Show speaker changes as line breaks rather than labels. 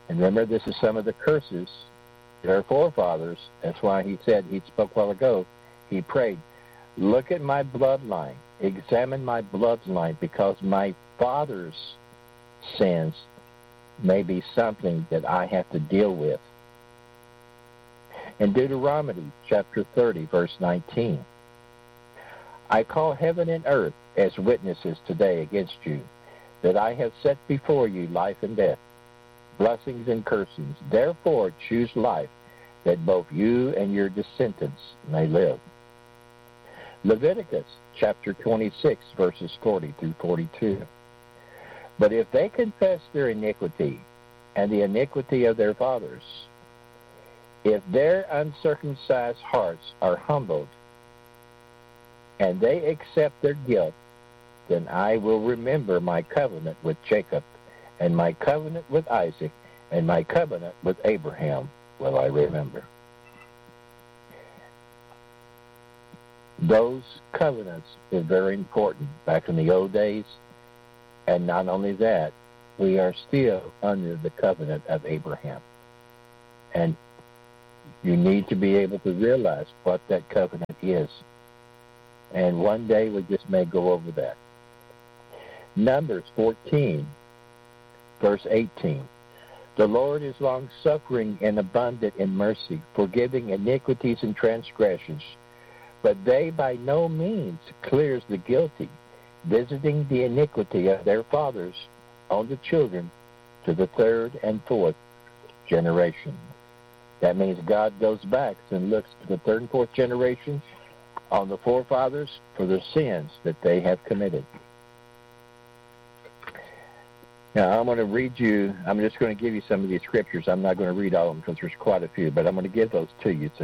And remember, this is some of the curses of their forefathers. That's why he said, he spoke a while ago, he prayed, look at my bloodline, examine my bloodline, because my father's sins may be something that I have to deal with. In Deuteronomy chapter 30, verse 19, I call heaven and earth as witnesses today against you, that I have set before you life and death, blessings and cursings. Therefore choose life, that both you and your descendants may live. Leviticus chapter 26, verses 40 through 42. But if they confess their iniquity and the iniquity of their fathers, if their uncircumcised hearts are humbled, and they accept their guilt, then I will remember my covenant with Jacob, and my covenant with Isaac, and my covenant with Abraham will I remember. Those covenants are very important back in the old days. And not only that, we are still under the covenant of Abraham. And you need to be able to realize what that covenant is. And one day we just may go over that. Numbers 14, verse 18. The Lord is long-suffering and abundant in mercy, forgiving iniquities and transgressions, but they by no means clears the guilty, visiting the iniquity of their fathers on the children to the third and fourth generation. That means God goes back and looks to the third and fourth generations on the forefathers for the sins that they have committed. Now, I'm going to read you, I'm just going to give you some of these scriptures. I'm not going to read all of them because there's quite a few, but I'm going to give those to you so